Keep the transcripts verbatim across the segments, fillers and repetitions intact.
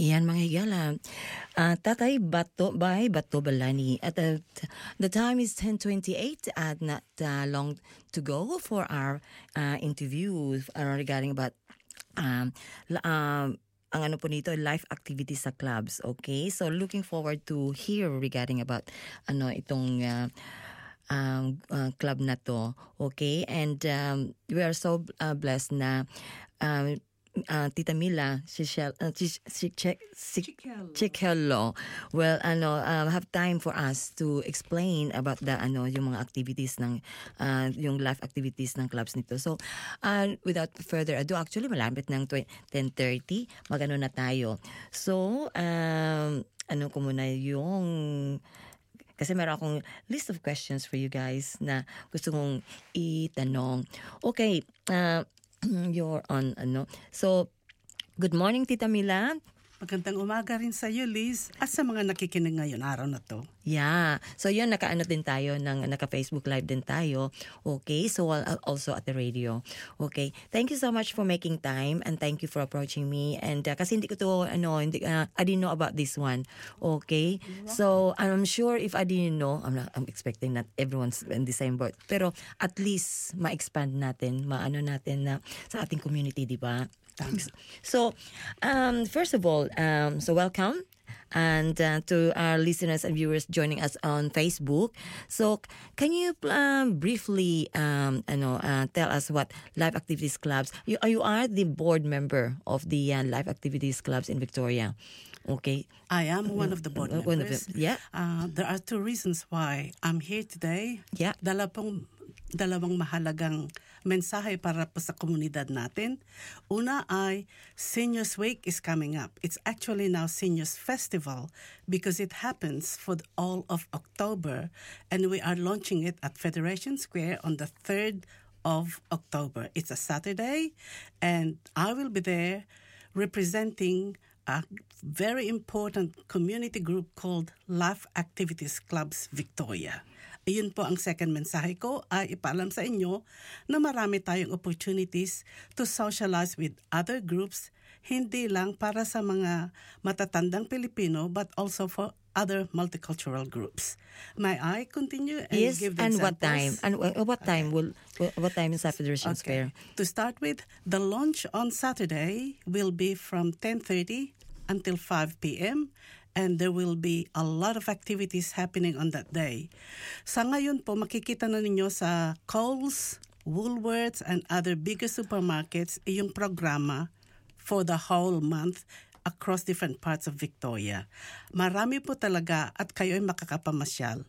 Yan mga higala. Uh, Tatay Bato by Bato Balani. At uh, the time is ten twenty-eight at not uh, long to go for our uh, interview uh, regarding about um, um ang ano po nito, life activities sa clubs. Okay? So looking forward to hear regarding about ano itong uh, um, uh, club na to. Okay? And um, we are so uh, blessed na um, Uh, Tita Mila, si Shel, uh, si, si, si, si Chikello will ano uh, have time for us to explain about the ano yung mga activities ng uh, yung life activities ng clubs nito. So uh, without further ado, actually malapit ng ten thirty, magano na tayo. So um, ano ko muna yung kasi meron akong list of questions for you guys na gusto kong itanong. Okay, uh, you're on ano. So, good morning Tita Mila. Magandang umaga rin sa iyo, Liz, at sa mga nakikinig ngayon araw na to. Yeah. So yun, naka-ano din tayo, ng, naka-Facebook Live din tayo. Okay. So also at the radio. Okay. Thank you so much for making time and thank you for approaching me. And uh, kasi hindi ko to, ano, hindi, uh, I didn't know about this one. Okay. So I'm sure if I didn't know, I'm not, I'm expecting that everyone's in the same boat. Pero at least ma-expand natin, ma-ano natin na sa ating community, di ba? So, um, first of all, um, so welcome. And uh, to our listeners and viewers joining us on Facebook. So, can you um, briefly, um, you know, uh, tell us what Life Activities Clubs? You, you are the board member of the uh, Life Activities Clubs in Victoria. Okay. I am one of the board members. One of them. Yeah. Uh, there are two reasons why I'm here today. Yeah. Dalawang, dalawang mahalagang mensahe para po sa komunidad natin. Una ay Seniors Week is coming up. It's actually now Seniors Festival because it happens for the, all of October, and we are launching it at Federation Square on the third of October. It's a Saturday, and I will be there representing a very important community group called Life Activities Clubs Victoria. Iyon po ang second mensahe ko, ay ipaalam sa inyo na marami tayong opportunities to socialize with other groups, hindi lang para sa mga matatandang Pilipino but also for other multicultural groups. May I continue and yes, give the and examples? what time? And what time okay. will what time is Federation okay. Square? To start with, the launch on Saturday will be from ten thirty until five p.m. and there will be a lot of activities happening on that day. Sa ngayon po, makikita na ninyo sa Coles, Woolworths, and other bigger supermarkets yung programa for the whole month across different parts of Victoria. Marami po talaga at kayo ay makakapamasyal.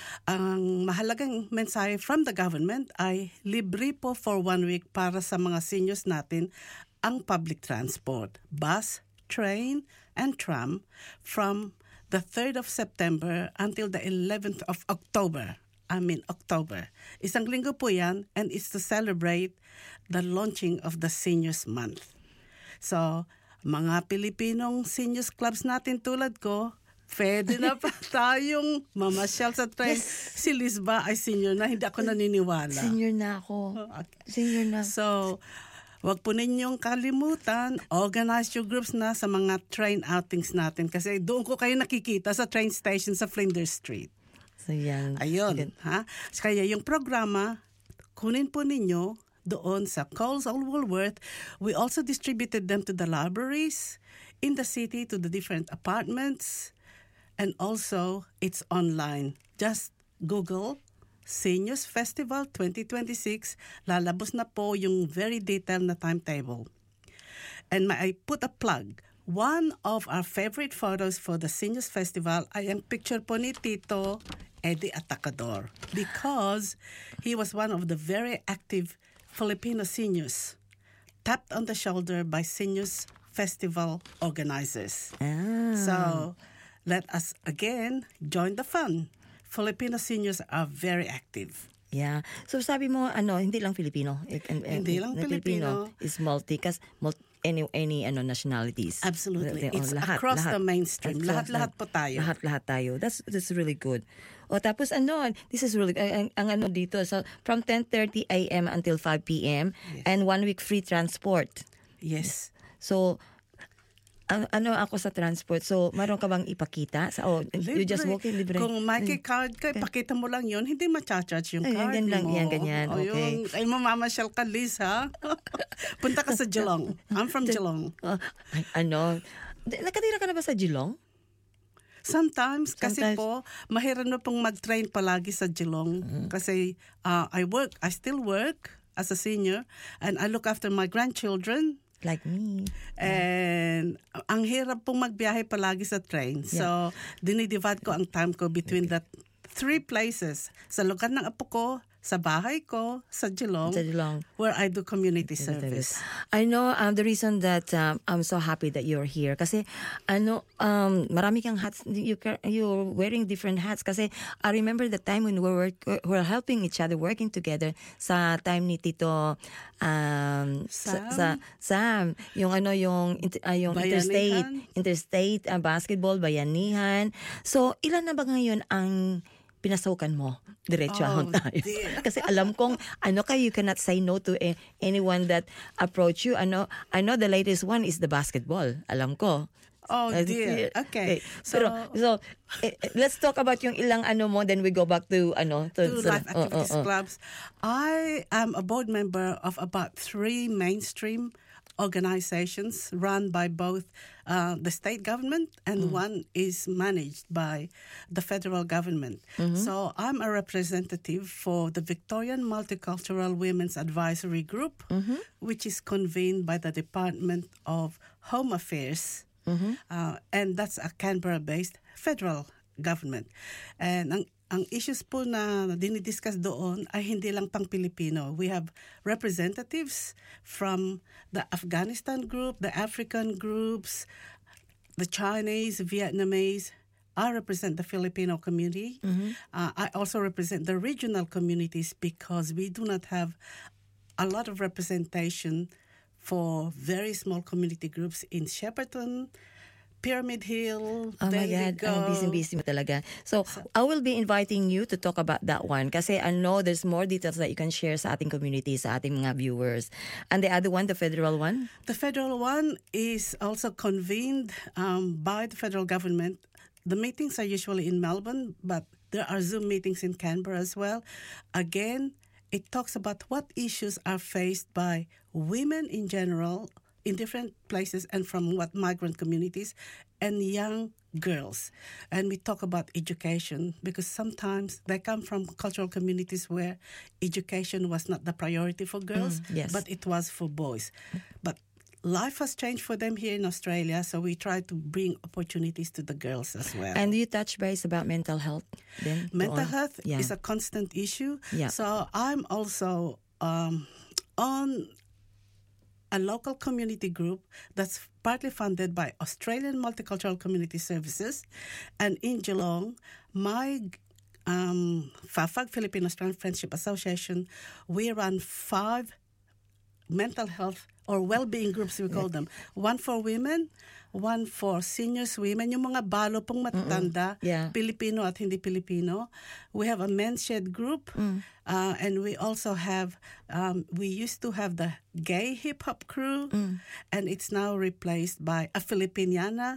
Ang mahalagang mensahe from the government ay libre po for one week para sa mga seniors natin ang public transport, bus, train, and tram from the third of September until the eleventh of October. I mean, October. Isang linggo po yan, and it's to celebrate the launching of the Seniors Month. So, mga Pilipinong seniors clubs natin tulad ko, pwede na pa tayong mamasyal sa train. Yes. Si Liz ba ay senior na? Hindi ako naniniwala. Senior na ako. Okay. Senior na. So, wag po ninyong kalimutan, organize your groups na sa mga train outings natin kasi doon ko kayo nakikita sa train station sa Flinders Street. So yan. Ayun. Ha? Kaya yung programa, kunin po ninyo doon sa Coles or Woolworth. We also distributed them to the libraries in the city, to the different apartments, and also it's online. Just Google Seniors Festival twenty twenty-six, lalabas na po yung very detailed na timetable. And may I put a plug. One of our favorite photos for the Seniors Festival ay ang picture po ni Tito Eddie Atacador because he was one of the very active Filipino seniors tapped on the shoulder by Seniors Festival organizers. Ah. So, let us again join the fun. Filipino seniors are very active. Yeah. So sabi mo ano, hindi lang Filipino. Hindi lang Filipino. Is multi kas multi, any any ano nationalities. Absolutely. Oh, It's lahat, across lahat. the mainstream. Lahat-lahat po tayo. Lahat-lahat tayo. That's that's really good. O tapos ano, this is really ang, ang ano dito, so from ten thirty a.m. until five p.m. Yes. And one week free transport. Yes. So Ang, ano ako sa transport, so meron ka bang ipakita? Sa, oh, you just walk in, libre. Kung may card ka, pakita mo lang yun, hindi ma-charge yung Ay, card yan lang, mo. yan, ganyan, O, okay. Yung, ay, mamamasyal ka, Liz, ha? Punta ka sa Geelong. I'm from Geelong. Uh, ay, ano, nakatira ka na ba sa Geelong? Sometimes, kasi Sometimes. po, mahirap na pong mag-train palagi sa Geelong. Mm-hmm. Kasi uh, I work, I still work as a senior, and I look after my grandchildren. Like me. And ang hirap pong magbiyahe palagi sa train. So, dinidivide ko ang time ko between the three places. Sa lugar ng apo ko, sa bahay ko, sa Geelong, Sa Geelong. where I do community service. I know um, the reason that um, I'm so happy that you're here kasi ano um, marami kang hats, you, you're wearing different hats kasi I remember the time when we were, we were helping each other, working together sa time ni Tito um, Sam? Sa, sa Sam, yung ano yung, uh, yung interstate, Bayanihan? interstate uh, basketball, bayanihan. So ilan na ba ngayon ang pinasukan mo? Diretsuhan Oh, tayo. dear. Kasi alam kong, ano ka, you cannot say no to a- anyone that approach you. Ano, I know the latest one is the basketball. Alam ko. Oh, Uh, dear. Okay. So, Pero, so, eh, eh, let's talk about yung ilang ano mo, then we go back to, ano, to, to sa- Life oh, oh, Activities oh. Clubs. I am a board member of about three mainstream organizations run by both uh, the state government and Mm. one is managed by the federal government. Mm-hmm. So I'm a representative for the Victorian Multicultural Women's Advisory Group, Mm-hmm. which is convened by the Department of Home Affairs. Mm-hmm. Uh, and that's a Canberra-based federal government. And ang ang issues po na dinidiscuss doon ay hindi lang pang Pilipino. We have representatives from the Afghanistan group, the African groups, the Chinese, Vietnamese. I represent the Filipino community. Mm-hmm. Uh, I also represent the regional communities because we do not have a lot of representation for very small community groups in Shepparton, Pyramid Hill. Oh my there we God, go. ang busy-busy mo talaga. So, I will be inviting you to talk about that one kasi I know there's more details that you can share sa ating community, sa ating mga viewers. And the other one, the federal one? The federal one is also convened um, by the federal government. The meetings are usually in Melbourne, but there are Zoom meetings in Canberra as well. Again, it talks about what issues are faced by women in general in different places and from what migrant communities and young girls. And we talk about education because sometimes they come from cultural communities where education was not the priority for girls, Mm, yes. but it was for boys. But life has changed for them here in Australia, so we try to bring opportunities to the girls as well. And you touch base about mental health then? Mental doon? health Yeah. is a constant issue. Yeah. So I'm also um, on a local community group that's partly funded by Australian Multicultural Community Services. And in Geelong, my um, F A F A G, Philippine-Australian Friendship Association, we run five mental health or well-being groups, we call them. One for women, one for seniors women, yung mga balo pong matatanda, Yeah. Pilipino at hindi Pilipino. We have a men's shed group, uh, and we also have, um, we used to have the gay hip-hop crew, and it's now replaced by a Filipiniana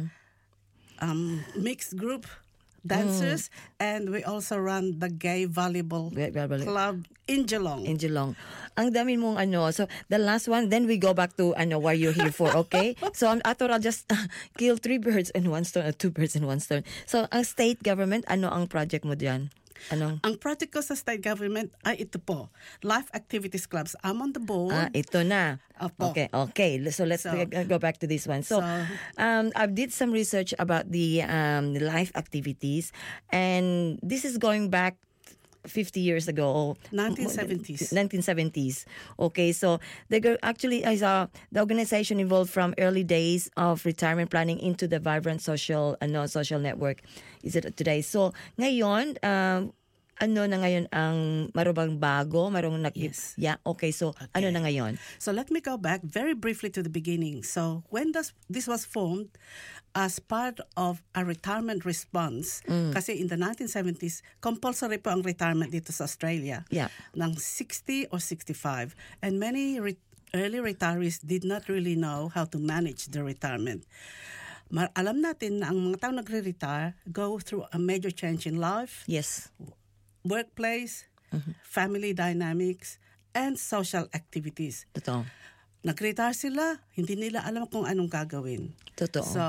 um, mixed group, dancers, and we also run the gay volleyball Gay volleyball. club in Geelong. In Geelong. Ang dami mong ano. So, the last one, then we go back to ano what you're here for, okay? So, um, I thought I'll just uh, kill three birds in one stone, or two birds in one stone. So, ang state government, ano ang project mo diyan? Anong? Ang project ko sa state government ay ito po, Life Activities Clubs. I'm on the board. Ah, ito na. Opo. Okay, okay. So let's So- g- go back to this one. So, So- um, I did some research about the um, the life activities, and this is going back fifty years ago. nineteen seventies. nineteen seventies. Okay, so they go actually as a the organization evolved from early days of retirement planning into the vibrant social ano social network is it today. So ngayon um ano na ngayon ang marubang bago, marong nag Yes. Yeah, okay. So ano na ngayon? So let me go back very briefly to the beginning. So when does, this was formed as part of a retirement response, kasi in the nineteen seventies, compulsory po ang retirement dito sa Australia Yeah. ng sixty or sixty-five. And many re- early retirees did not really know how to manage their retirement. Mar- alam natin na ang mga tao nagre-retire go through a major change in life, Yes. workplace, family dynamics, and social activities. Totoo. Nag-retire sila, hindi nila alam kung anong gagawin. Totoo. So,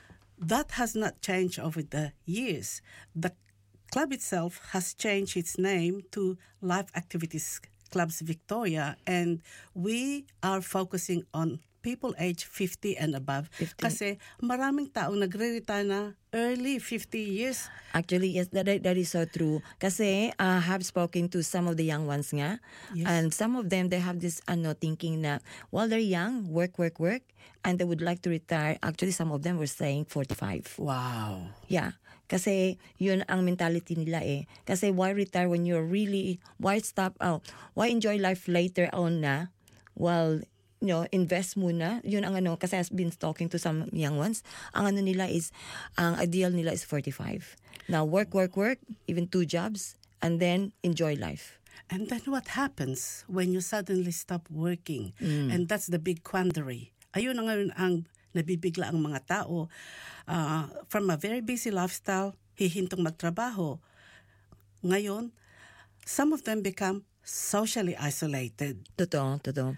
that has not changed over the years. The club itself has changed its name to Life Activities Clubs Victoria, and we are focusing on people age fifty and above. fifty. Kasi maraming taong nagre-retire na early fifty years. Actually, yes, that, that is so true. Kasi I uh, have spoken to some of the young ones nga. Yes. And some of them, they have this ano, thinking na while they're young, work, work, work, and they would like to retire. Actually, some of them were saying forty-five. Wow. Yeah. Kasi yun ang mentality nila eh. Kasi why retire when you're really, why stop out? Why enjoy life later on na while you know, invest muna. Yun ang ano, kasi I've been talking to some young ones. Ang ano nila is, ang ideal nila is forty-five. Now, work, work, work, even two jobs, and then enjoy life. And then what happens when you suddenly stop working? Mm. And that's the big quandary. Ayun na ngayon ang nabibigla ang mga tao. Uh, from a very busy lifestyle, hihintong magtrabaho. Ngayon, some of them become socially isolated. Totoo, totoo.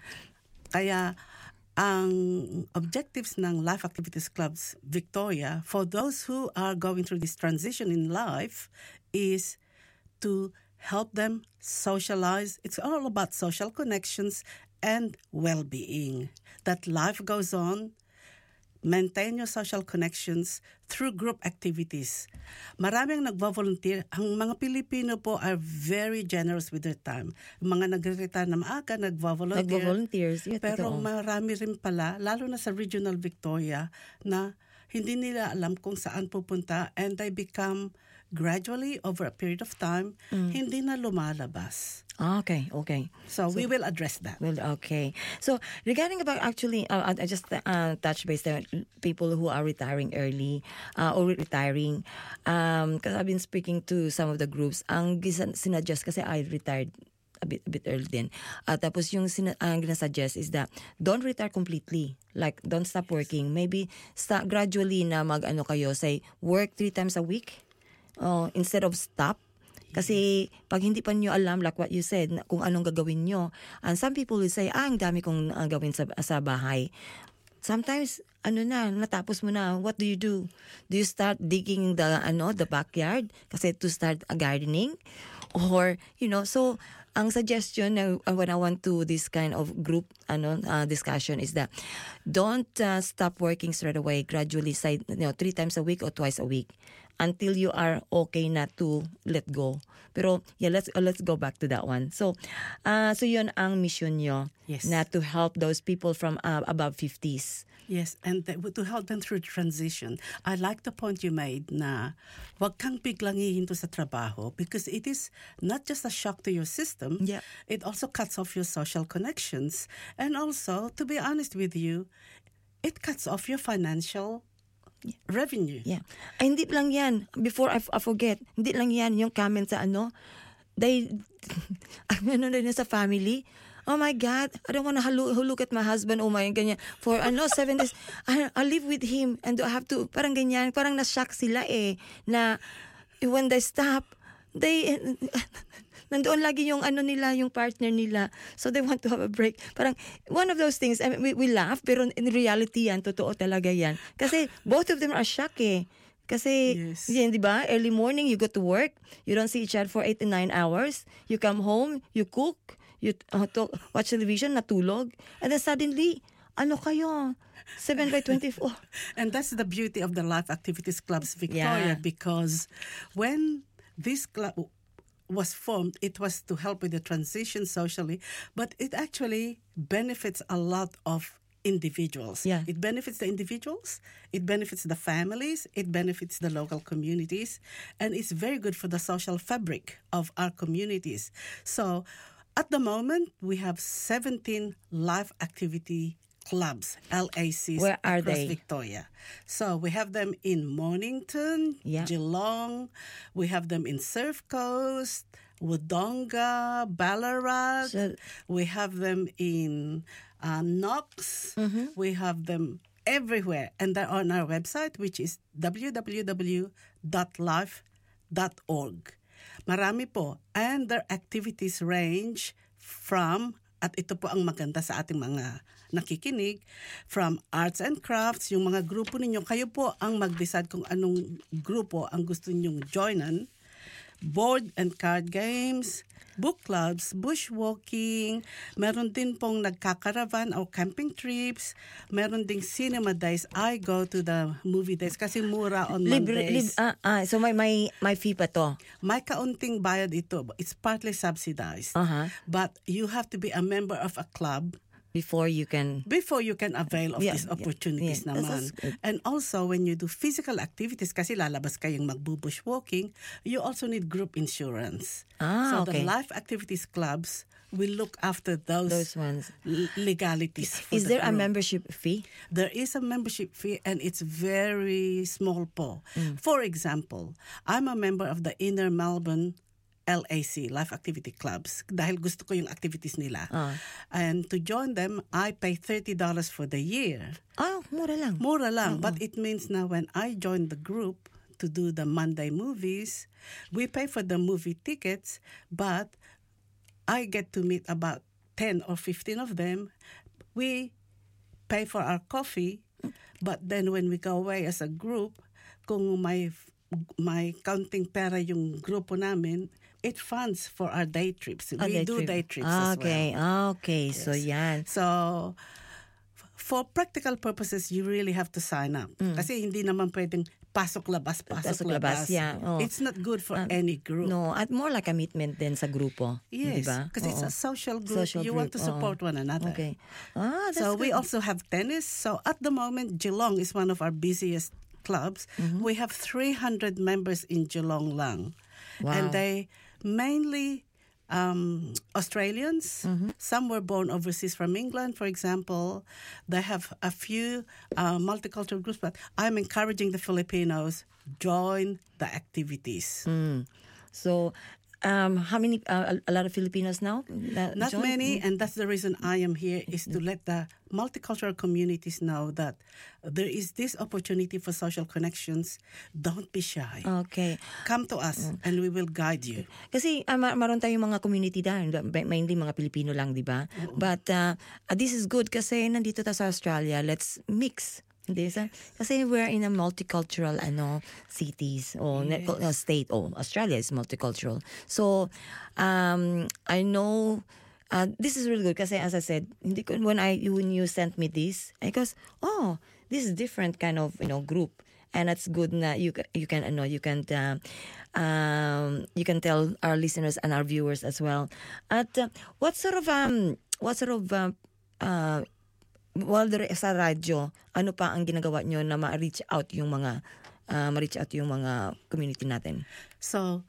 Kaya ang objectives ng Life Activities Clubs Victoria for those who are going through this transition in life is to help them socialize. It's all about social connections and well-being. That life goes on. Maintain your social connections through group activities. Maraming nagvo-volunteer. Ang mga Pilipino po are very generous with their time. Mga nagre-retire na maaga, nagvo-volunteer. Nagvo-volunteers. Yeah, Pero totoo. marami rin pala, lalo na sa Regional Victoria, na hindi nila alam kung saan pupunta, and they become gradually, over a period of time, mm. hindi na lumalabas. Okay, okay. So, so we will address that. Well, okay. So regarding about actually, uh, I just uh, touch base the people who are retiring early uh, or retiring. Because um, I've been speaking to some of the groups. Ang gisan- sinuggest kasi I retired a bit, a bit early din. Uh, tapos yung sin- ang ginasuggest is that don't retire completely. Like, don't stop working. Maybe start gradually na mag-ano kayo, say, work three times a week. Uh, instead of stop. Kasi pag hindi pa nyo alam, like what you said, na kung anong gagawin nyo, and some people will say, ah, ang dami kong uh, gawin sa, sa bahay. Sometimes, ano na, natapos mo na, what do you do? Do you start digging the, ano, the backyard? Kasi to start a gardening? Or, you know, so, ang suggestion na uh, when I want to this kind of group ano uh, discussion is that don't uh, stop working straight away. Gradually, side, you know, three times a week or twice a week until you are okay na to let go. Pero yeah, let's uh, let's go back to that one. So, uh, so yun ang mission nyo, yes, na to help those people from uh, above fifties. Yes, and th- to help them through transition. I like the point you made na wag kang biglang hihinto sa trabaho because it is not just a shock to your system, Yeah. it also cuts off your social connections. And also, to be honest with you, it cuts off your financial yeah. revenue. Yeah. Ay, hindi lang yan. Before I, f- I forget, hindi lang yan yung comment sa ano, they, ano na sa family, oh my God, I don't want to halu- look at my husband, oh my, ganyan. For ano, seven days, I, I live with him and do I have to, parang ganyan, parang na-shock sila eh, na when they stop, they, nandoon lagi yung ano nila, yung partner nila. So they want to have a break. Parang one of those things, I mean, we, we laugh, pero in reality yan, totoo talaga yan. Kasi both of them are shocked eh. Kasi, yes. yan, di ba? Early morning, you go to work, you don't see each other for eight to nine hours, you come home, you cook, you uh, talk, watch television, natulog, and then suddenly, ano kayo? seven by twenty-four. And that's the beauty of the Life Activities Clubs Victoria, Yeah. because when this club was formed, it was to help with the transition socially, but it actually benefits a lot of individuals. Yeah. It benefits the individuals, it benefits the families, it benefits the local communities, and it's very good for the social fabric of our communities. So, at the moment, we have seventeen life activity clubs, L A Cs, Where are across they? Victoria. So we have them in Mornington, Yeah. Geelong, we have them in Surf Coast, Wodonga, Ballarat, So- we have them in uh, Knox. Mm-hmm. We have them everywhere. And they're on our website, which is w w w dot life dot org. Marami po. And their activities range from, at ito po ang maganda sa ating mga nakikinig, from arts and crafts, yung mga grupo ninyo, kayo po ang mag-decide kung anong grupo ang gusto ninyong joinan. Board and card games, book clubs, bushwalking, meron din pong nagkakaravan or camping trips, meron ding cinema days. I go to the movie days kasi mura on Libre, Mondays. lib, ah, ah, so may, may, may fee pa to? May kaunting bayad ito. It's partly subsidized. Uh-huh. But you have to be a member of a club Before you can... before you can avail of Yeah, these yeah, opportunities yeah. naman. That's- that's good. And also, when you do physical activities, kasi lalabas kayong magbubushwalking, you also need group insurance. Ah, so okay. the life activities clubs will look after those, Those ones. l- legalities. for Is the there a group. membership fee? There is a membership fee and it's very small po. Mm. For example, I'm a member of the Inner Melbourne L A C, Life Activity Clubs, dahil gusto ko yung activities nila. Ah. And to join them, I pay thirty dollars for the year. Oh, mura lang. Mura lang, but it means now when I join the group to do the Monday movies, we pay for the movie tickets, but I get to meet about ten or fifteen of them. We pay for our coffee, but then when we go away as a group, kung may may counting pera yung grupo namin, it funds for our day trips. Ah, We day do trip. day trips Ah, as okay. well. Ah, okay. So, yan. So, f- for practical purposes, you really have to sign up. Kasi hindi naman pwedeng pasok-labas, Pasok-labas, pasok-labas. yeah. Oh. It's not good for any group. No, at more like commitment din sa grupo. Yes, Diba? because it's Oo. a social group. Social you want to group, support oo. one another. Okay. Ah, that's So we good. also have tennis. So at the moment, Geelong is one of our busiest clubs. Mm-hmm. We have three hundred members in Geelong lang. Wow. And they mainly um, Australians. Mm-hmm. Some were born overseas from England, for example. They have a few uh, multicultural groups, but I'm encouraging the Filipinos join the activities. Mm. So, um, how many, uh, a, a lot of Filipinos now? that Not join? many, and that's the reason I am here, is to let the multicultural communities know that there is this opportunity for social connections. Don't be shy. Okay. Come to us, and we will guide you. Kasi uh, ma- maroon tayong mga community dahil mainly mga Pilipino lang, di ba? But uh, uh, this is good kasi nandito tayo sa Australia, let's mix. Hindi sa kasi we're in a multicultural ano cities or net, uh, state. Oh, Australia is multicultural. So um I know uh, this is really good kasi as I said, hindi ko when I when you sent me this, I goes, "Oh, this is different kind of, you know, group." And it's good na you ca- you can ano you can uh, um you can tell our listeners and our viewers as well. At uh, what sort of um what sort of uh, uh well, there, sa radyo, ano pa ang ginagawa nyo na ma-reach out yung mga uh, ma-reach out yung mga community natin? So,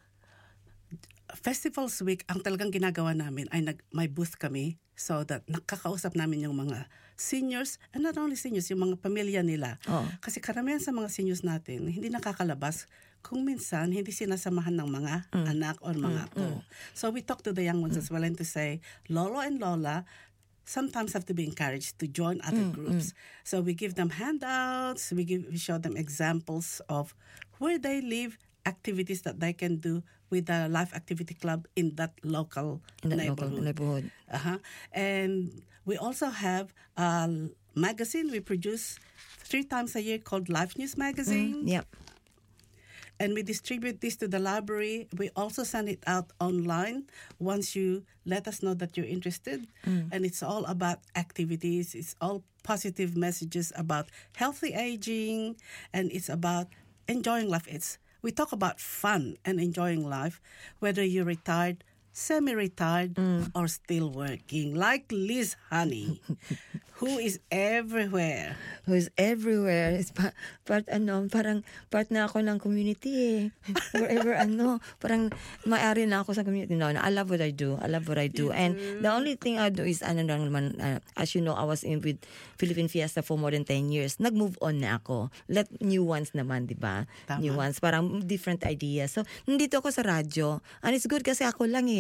Festivals Week, ang talagang ginagawa namin ay nag, may booth kami so that nakakausap namin yung mga seniors, and not only seniors, yung mga pamilya nila. Oh. Kasi karamihan sa mga seniors natin, hindi nakakalabas kung minsan hindi sinasamahan ng mga Mm. anak o mga apo. So we talk to the young ones as well and to say, Lolo and Lola sometimes have to be encouraged to join other groups. So we give them handouts, we give we show them examples of where they live, activities that they can do with the Life Activity Club in that local In that local neighborhood. neighborhood. Uh-huh. And we also have a magazine we produce three times a year called Life News Magazine. Yep. And we distribute this to the library. We also send it out online once you let us know that you're interested. And it's all about activities. It's all positive messages about healthy aging, and it's about enjoying life. It's we talk about fun and enjoying life, whether you're retired, semi-retired, or still working, like Liz Honey, who is everywhere. Who's everywhere. It's pa- part ano, parang part na ako ng community eh. Wherever ano, parang may-ari na ako sa community. No, no, I love what I do. I love what I do. And the only thing I do is ano lang naman, uh, as you know, I was in with Philippine Fiesta for more than ten years. Nag-move on na ako. Let new ones naman, di ba? Tama. New ones, parang different ideas. So, nandito ako sa radyo. And it's good kasi ako lang eh.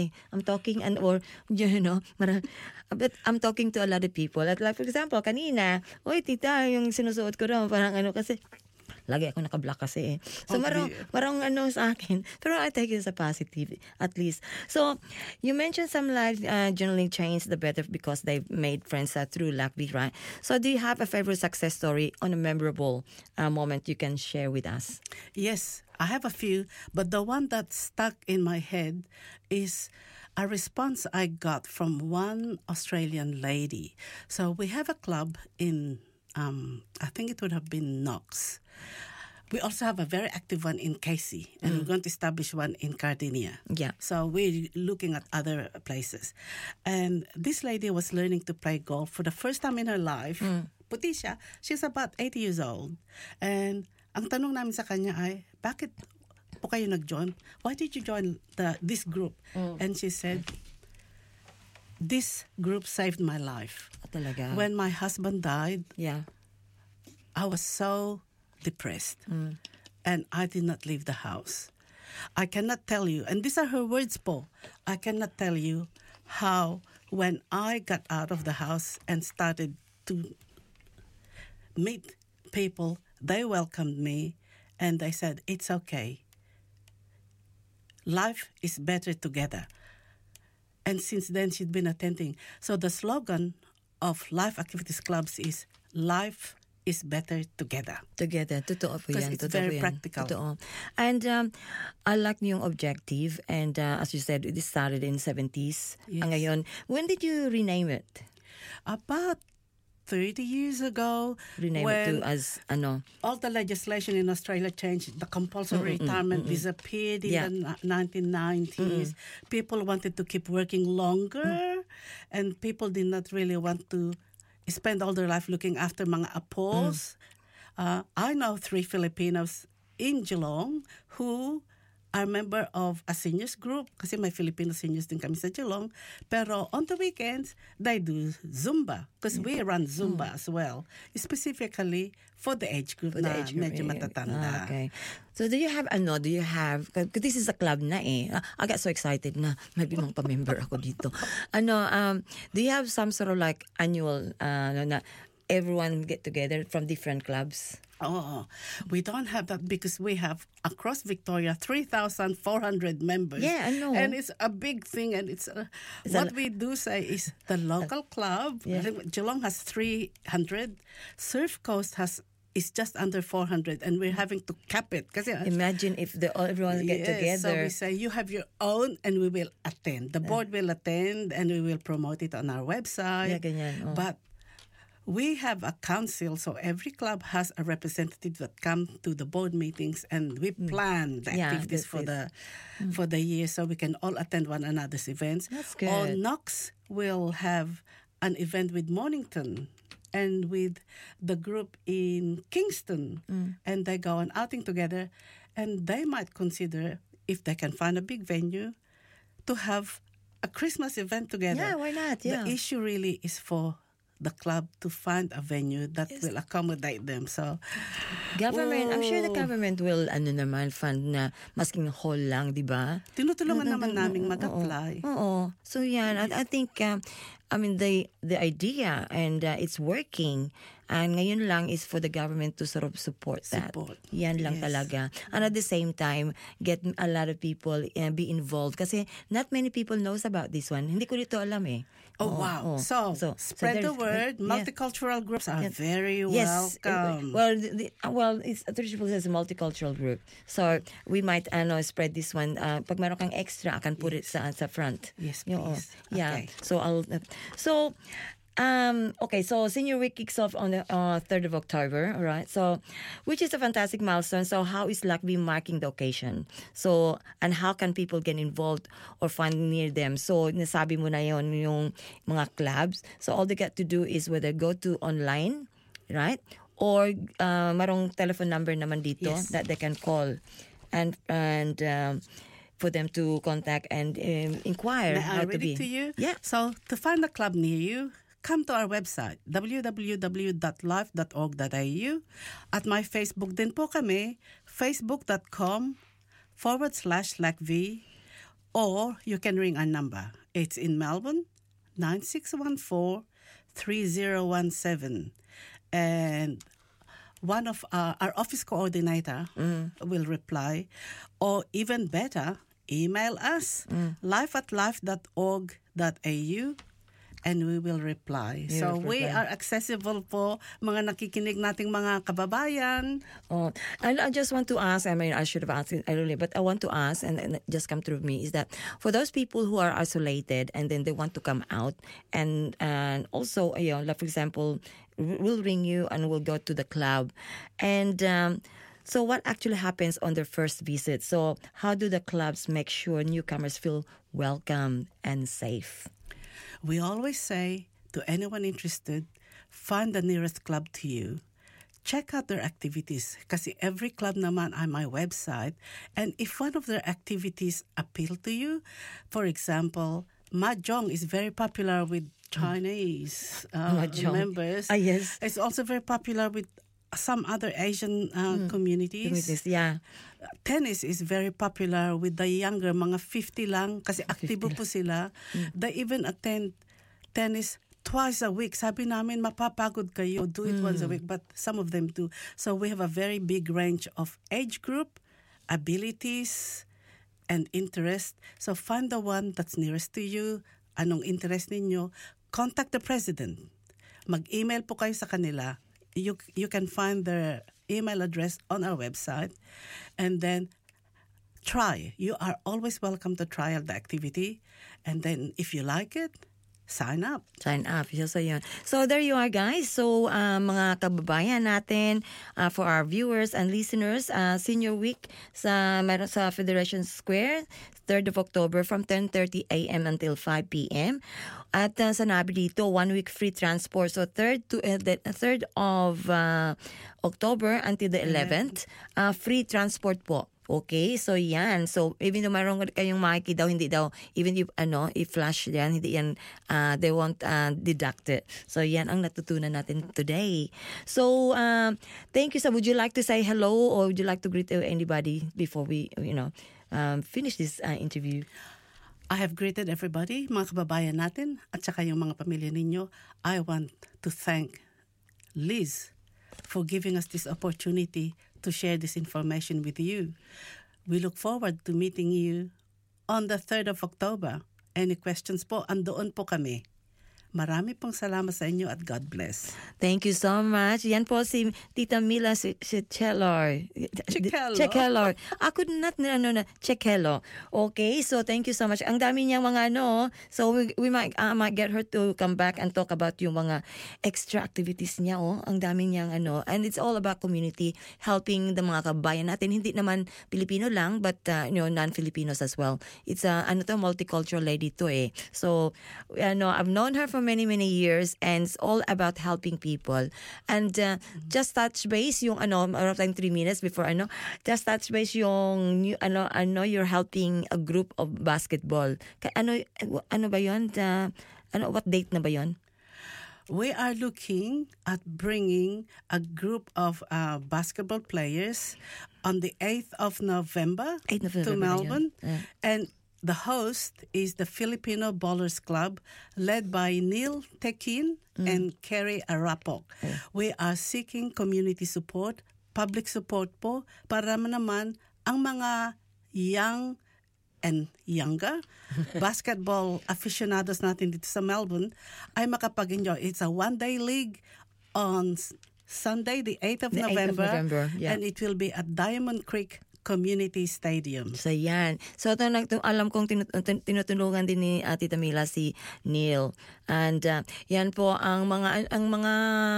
eh. I'm talking and or, you know, mara, but I'm talking to a lot of people. At like, for example, kanina, oy, tita, yung sinusuot ko daw, parang ano kasi, lagi ako naka-block kasi eh. So, Oh, marang, dear. marang ano sa akin. Pero I take it as a positive, at least. So, you mentioned some life uh, journaling changed the better because they made friends uh, through Lakvi, right? So, do you have a favorite success story on a memorable uh, moment you can share with us? Yes, I have a few, but the one that stuck in my head is a response I got from one Australian lady. So we have a club in, um, I think it would have been Knox. We also have a very active one in Casey, and we're going to establish one in Cardinia. Yeah. So we're looking at other places. And this lady was learning to play golf for the first time in her life. Puti siya. She's about eighty years old. And ang tanong namin sa kanya ay, bakit po kayo nag-join? Why did you join the this group? And she said, this group saved my life. Talaga. When my husband died, yeah. I was so depressed, and I did not leave the house. I cannot tell you, and these are her words, po. I cannot tell you how when I got out of the house and started to meet people, they welcomed me, and they said, it's okay. Life is better together. And since then, she'd been attending. So the slogan of Life Activities Clubs is, life is better together. Together. Totoo po Because yan. it's Totoo very po yan. practical. Totoo. And um, I like yung objective. And uh, as you said, it started in seventies. Yes. Ang ngayon, when did you rename it? About thirty years ago, Rename when it to as, ano? all the legislation in Australia changed, the compulsory retirement disappeared in Yeah. the n- nineteen nineties. People wanted to keep working longer, and people did not really want to spend all their life looking after mga apos. Uh, I know three Filipinos in Geelong who are member of a seniors group kasi may Filipino seniors din kami sa Geelong. Pero on the weekends, they do Zumba because we run Zumba as well, specifically for the age group For the na age group, medyo eh. matatanda. Ah, okay. So do you have, ano, do you have, because this is a club na eh. Ah, I got so excited na maybe mga pa-member ako dito. Ano, um, do you have some sort of like annual, uh, ano, na everyone get together from different clubs? Oh, we don't have that because we have across Victoria three thousand four hundred members. Yeah, I know. And it's a big thing. And it's uh, It's what a- we do say is the local club. Yeah. Geelong has three hundred. Surf Coast has is just under four hundred, and we're having to cap it. Kasi, uh, Imagine if the everyone get yes, so together. we say you have your own, and we will attend. The board will attend, and we will promote it on our website. Yeah, ganyan, oh. But we have a council, so every club has a representative that come to the board meetings, and we plan the Yeah, activities that's for it. the for the year, so we can all attend one another's events. That's Or good. Knox will have an event with Mornington and with the group in Kingston, Mm. and they go on outing together, and they might consider, if they can find a big venue, to have a Christmas event together. Yeah, why not? Yeah. The issue really is for the club to find a venue that will accommodate them. So, Government, I'm sure the Oh. government will, ano naman, fund na masking hall lang, di ba? tinutulungan naman Oo, naming oo, mag-apply. Oo. So yan, I, I think, um, I mean, the the idea and uh, it's working. And ngayon lang is for the government to sort of support that. Support. Yan lang Yes. talaga. And at the same time, get a lot of people uh, be involved. Kasi not many people knows about this one. Hindi ko dito alam eh. Oh, Oo, wow. oo. So, so spread the there's- word. yeah. Multicultural groups are very Yes. welcome. Well, the, the, uh, well, it's Trish People is a multicultural group. So we might ano spread this one. Uh, pag meron kang extra, I can put it sa sa front. Yes, Oo. please. Yeah. Okay. So I'll. Uh, so. Um, okay, so Senior Week kicks off on the uh, third of October, all right? So, which is a fantastic milestone. So, how is Lakvi marking the occasion? So, and how can people get involved or find near them? So, nasabi mo na yon yung mga clubs. So, all they got to do is whether go to online, right? Or uh, marong telephone number naman dito Yes. that they can call and and um, for them to contact and um, inquire May I how to read be. it to you? Yeah. So, to find a club near you, come to our website, w w w dot life dot org dot a u. At my Facebook din po kami, facebook dot com forward slash LACV. or you can ring our number. It's in Melbourne, nine six one four, three zero one seven. And one of our, our office coordinator mm. will reply, or even better, email us, mm. life at life dot org dot a u, and we will reply. You so we reply. Are accessible po mga nakikinig nating mga kababayan. Oh, and I just want to ask, I mean, I should have asked it earlier, but I want to ask, and, and it just come through me, is that for those people who are isolated and then they want to come out, and and also, you know, like for example, we'll ring you and we'll go to the club. And um, so what actually happens on their first visit? So how do the clubs make sure newcomers feel welcome and safe? We always say to anyone interested, find the nearest club to you. Check out their activities kasi every club naman on my website. And if one of their activities appeal to you, for example, Mahjong is very popular with Chinese uh, members. Ah, yes. It's also very popular with some other Asian uh, mm. communities. communities. Yeah. Tennis is very popular with the younger, mga fifty lang, kasi aktibo po sila. Mm. They even attend tennis twice a week. Sabi namin, mapapagod kayo, do it mm. once a week, but some of them do. So we have a very big range of age group, abilities, and interest. So find the one that's nearest to you, anong interest ninyo. Contact the president. Mag-email po kayo sa kanila. You you can find their email address on our website, and then try. You are always welcome to try out the activity, and then if you like it, sign up. Sign up. So, yun. So, there you are, guys. So, uh, mga kababayan natin, uh, for our viewers and listeners, uh, Senior Week sa, meron sa Federation Square, third of October from ten thirty a.m. until five p.m. At uh, sanabi dito, one week free transport. So, third to uh, the third of uh, October until the eleventh, uh, free transport po. Okay, so yan. So, even though mayroon kayong makiki daw, hindi daw, even if, ano, i-flash yan, hindi yan, uh, they won't uh, deduct it. So, yan ang natutunan natin today. So, uh, thank you. So, would you like to say hello or would you like to greet anybody before we, you know, um, finish this uh, interview? I have greeted everybody, mga kababayan natin, at saka yung mga pamilya ninyo. I want to thank Liz for giving us this opportunity to share this information with you. We look forward to meeting you on the third of October. Any questions po, andoon po kami. Marami pong salamat sa inyo at God bless. Thank you so much. Yan po si Tita Mila Cechelor. Cechelor. Cechelor. Ako not na ano na Cechelor. Okay, so thank you so much. Ang dami niyang mga ano, so we, we might uh, might get her to come back and talk about yung mga extra activities niya, oh. Ang dami niyang ano, and it's all about community, helping the mga kabayan natin, hindi naman Filipino lang but uh, you know, non-Filipinos as well. It's a uh, ano to, multicultural lady to eh. So ano, I've known her for many many years and it's all about helping people. And uh, mm-hmm. just touch base yung ano, around time three minutes before ano, just touch base yung new, ano ano you're helping a group of basketball. Ano ano ba yun? Uh, ano what date na ba yun? We are looking at bringing a group of uh, basketball players on the eighth of November, eighth of November to Melbourne. Yeah. And the host is the Filipino Bowlers Club, led by Neil Tekin mm. and Kerry Arapok. Yeah. We are seeking community support, public support po, para naman ang mga young and younger basketball aficionados natin dito sa Melbourne ay makapag-enjoy. It's a one-day league on Sunday, the eighth of the November, eighth of November yeah. and it will be at Diamond Creek Community Stadium. So yan. So ito, ito alam kong tinut- tinutulungan din ni uh, Tita Mila si Neil. And uh, yan po ang mga ang mga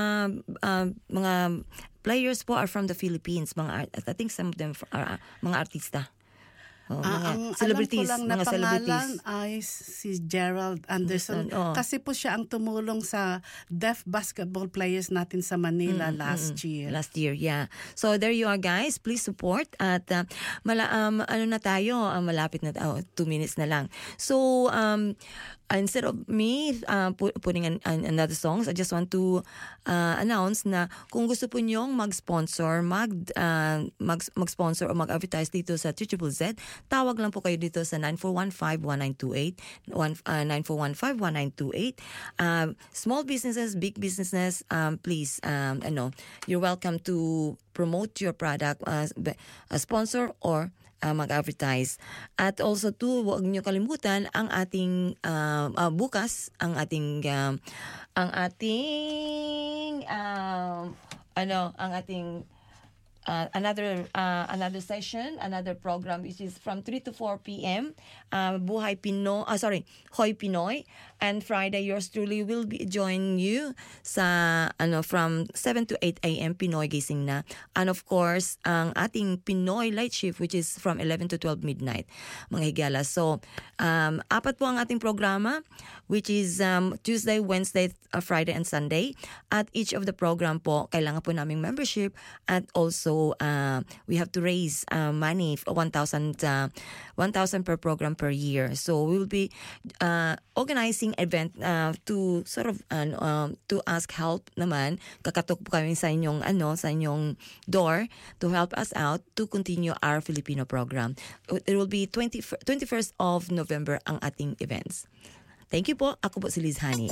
uh, mga players po are from the Philippines. Mga I think some of them are uh, mga artista. Oh, mga uh, ang celebrities, alam ko lang mga na celebrities. ay si Gerald Anderson. Oh. Kasi po siya ang tumulong sa deaf basketball players natin sa Manila mm, last mm, year. Last year, yeah. So there you are, guys. Please support. At uh, mala, um, ano na tayo, uh, malapit na, oh, two minutes na lang. So, um, instead of me uh, pu- putting an, an, another songs, I just want to uh, announce na kung gusto po nyong mag-sponsor, mag, uh, mag, mag-sponsor o mag-advertise dito sa three Z Z, tawag lang po kayo dito sa nine four one five one nine two eight, nine four one five one nine two eight. Uh, small businesses, big businesses, um, please, um, ano, you're welcome to promote your product as a sponsor or Uh, mag-advertise. At also too, huwag niyo kalimutan ang ating uh, uh, bukas, ang ating um, ang ating um, ano, ang ating uh, another uh, another session, another program which is from three to four p.m. Uh, Buhay Pinoy, uh, sorry, Hoy Pinoy. And Friday, yours truly will be join you sa ano from seven to eight a.m. Pinoy Gising Na. And of course, ang ating Pinoy Light Shift which is from eleven to twelve midnight, mga higala. So, um, apat po ang ating programa which is um, Tuesday, Wednesday, uh, Friday, and Sunday. At each of the program po, kailangan po naming membership at also uh, we have to raise uh, money, one thousand uh, one thousand per program per year. So, we will be uh, organizing event uh, to sort of uh, um, to ask help naman. Kakatok po kami sa inyong ano sa inyong door to help us out to continue our Filipino program. It will be twenty-first of November ang ating events. Thank you po. Ako po si Liz Hani.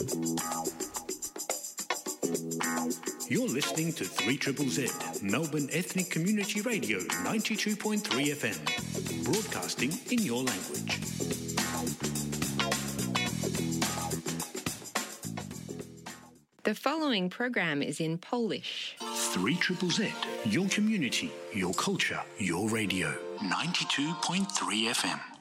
You're listening to three Z Z, Melbourne Ethnic Community Radio, ninety-two point three F M, broadcasting in your language. The following program is in Polish. three Z Z, your community, your culture, your radio, ninety-two point three F M.